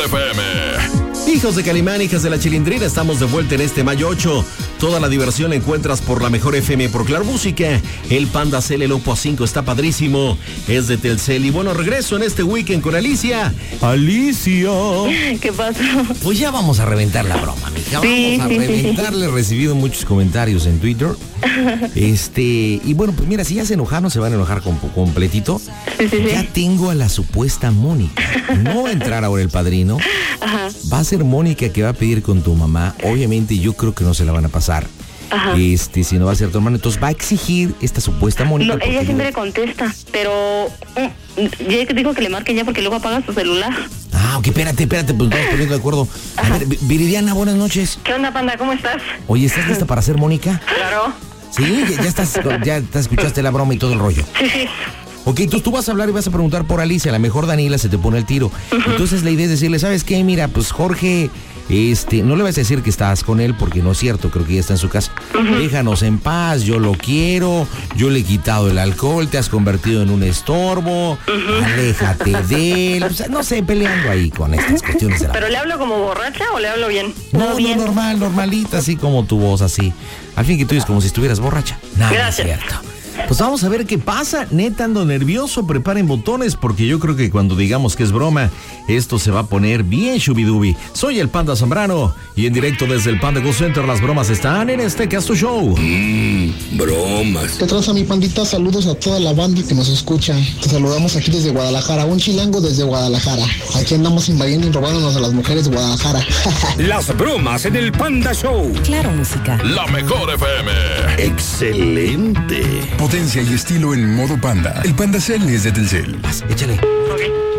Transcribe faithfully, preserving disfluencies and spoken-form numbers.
F M. Hijos de Calimán, hijas de la Chilindrina, estamos de vuelta en este mayo ocho. Toda la diversión la encuentras por la mejor F M, por Claro Música. El Panda Cel, el Oppo A cinco está padrísimo. Es de Telcel. Y bueno, regreso en este weekend con Alicia. Alicia. ¿Qué pasó? Pues ya vamos a reventar la broma, mija. Sí, Vamos a sí, reventarle. He recibido muchos comentarios en Twitter. Este, y bueno, pues mira, si ya se enojaron, se van a enojar con, completito. Sí, sí, ya sí. tengo a la supuesta Mónica. No va a entrar ahora el padrino. Ajá. Va a ser Mónica que va a pedir con tu mamá. Obviamente yo creo que no se la van a pasar. Ajá. Este, si no va a ser tu hermano, entonces va a exigir esta supuesta Mónica. No, ella porque siempre yo- le contesta, pero mm, ya dijo que le marquen ya porque luego apaga su celular. Ah, ok, espérate, espérate, pues vamos poniendo de acuerdo. A Ajá. ver, Vi- Viridiana, buenas noches. ¿Qué onda, Panda? ¿Cómo estás? Oye, ¿estás lista para ser Mónica? Claro. Sí, ya, ya estás, ya te escuchaste la broma y todo el rollo. Sí, sí. Ok, entonces tú vas a hablar y vas a preguntar por Alicia, a lo mejor Daniela se te pone el tiro. Entonces la idea es decirle, ¿sabes qué? Mira, pues Jorge, este, no le vas a decir que estás con él porque no es cierto, creo que ya está en su casa. Déjanos en paz, yo lo quiero, yo le he quitado el alcohol, te has convertido en un estorbo, aléjate de él. O sea, no sé, peleando ahí con estas cuestiones de la... ¿Pero le hablo como borracha o le hablo bien? No, no, normal, normalita, así como tu voz, así. Al fin que tú dices como si estuvieras borracha. Nada, Gracias. es cierto. Pues vamos a ver qué pasa. Neta, ando nervioso. Preparen botones porque yo creo que cuando digamos que es broma, esto se va a poner bien shubidubi. Soy el Panda Zambrano y en directo desde el Panda Go Center las bromas están en este Casto Show. Mmm, bromas. ¿Qué traza, mi pandita? Saludos a toda la banda que nos escucha. Te saludamos aquí desde Guadalajara, un chilango desde Guadalajara. Aquí andamos invadiendo y robándonos a las mujeres de Guadalajara. Las bromas en el Panda Show. Claro Música. La mejor F M. Excelente. Potencia y estilo en modo Panda. El Panda Cel es de Telcel. Vas, échale. Ok.